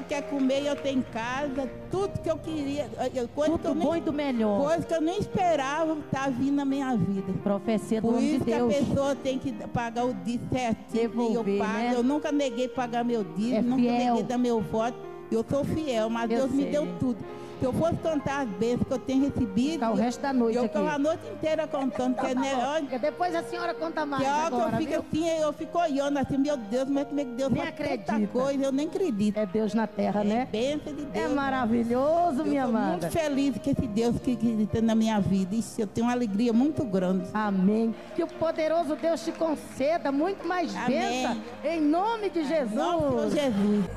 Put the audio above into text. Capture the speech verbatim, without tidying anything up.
quer comer, eu tenho em casa, tudo que eu queria, coisa Tudo que eu bom nem, e do melhor. coisa que eu nem esperava tá vindo na minha vida. Profecia do Por homem isso de que Deus. a pessoa tem que pagar o dízimo certinho, e eu Devolver, pago. né? Eu nunca neguei pagar meu dízimo, É nunca fiel. neguei dar meu voto. Eu sou fiel, mas Eu Deus me sei. deu tudo. Se eu fosse contar as bênçãos que eu tenho recebido, Ficar o resto da noite eu aqui. ficava a noite inteira contando. Que, é, né, olha, Porque depois a senhora conta mais que hora agora, que eu fico viu? assim, eu fico olhando assim, meu Deus, mas como é que Deus Nem faz tanta acredita. coisa, eu nem acredito. É Deus na terra, É né? bênção de Deus. É maravilhoso, Eu minha sou amada. muito feliz que esse Deus que está na minha vida. Isso, eu tenho uma alegria muito grande. Amém. Que o poderoso Deus te conceda muito mais Amém. bênção. Em nome de Jesus. Em nome de Jesus.